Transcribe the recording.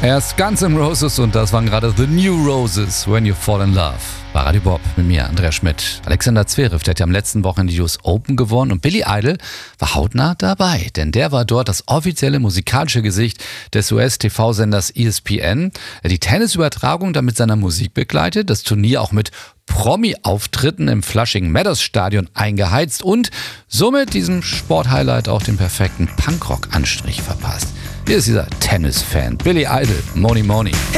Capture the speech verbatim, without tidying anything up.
Erst Guns N' Roses und das waren gerade The New Roses, When You Fall in Love. Bei Radio Bob mit mir, Andreas Schmidt. Alexander Zverev, der hat ja am letzten Wochenende die U S Open gewonnen und Billy Idol war hautnah dabei, denn der war dort das offizielle musikalische Gesicht des U S-T V-Senders E S P N. Er hat die Tennisübertragung dann mit seiner Musik begleitet, das Turnier auch mit Promi-Auftritten im Flushing Meadows Stadion eingeheizt und somit diesem Sporthighlight auch den perfekten Punkrock-Anstrich verpasst. Hier ist dieser Tennis-Fan, Billy Idol, Moni Moni.